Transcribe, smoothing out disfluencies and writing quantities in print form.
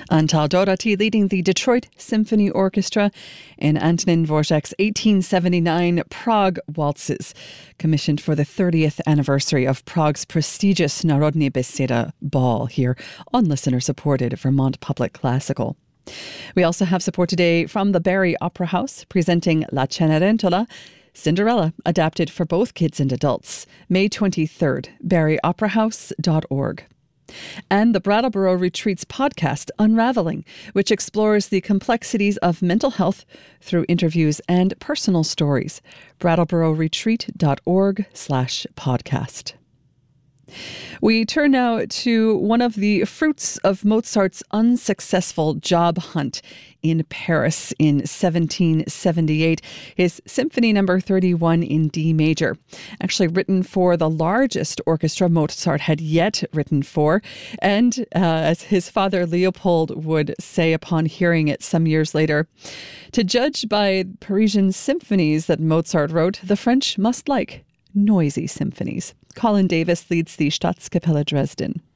Antal Dorati leading the Detroit Symphony Orchestra in Antonin Dvorak's 1879 Prague Waltzes, commissioned for the 30th anniversary of Prague's prestigious Narodní Beseda Ball here on listener-supported Vermont Public Classical. We also have support today from the Barrie Opera House, presenting La Cenerentola, Cinderella, adapted for both kids and adults. May 23rd, barrieoperahouse.org. And the Brattleboro Retreats podcast, Unraveling, which explores the complexities of mental health through interviews and personal stories. brattlebororetreat.org/podcast. We turn now to one of the fruits of Mozart's unsuccessful job hunt in Paris in 1778, his Symphony No. 31 in D major, actually written for the largest orchestra Mozart had yet written for. And as his father Leopold would say upon hearing it some years later, to judge by Parisian symphonies that Mozart wrote, the French must like noisy symphonies. Colin Davis leads the Staatskapelle Dresden.